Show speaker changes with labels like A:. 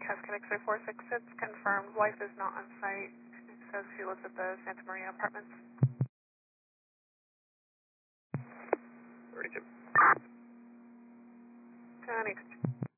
A: Cascade X-ray 466, confirmed. Wife is not on site. It says she lives at the Santa Maria Apartments.
B: 32.
A: 1082.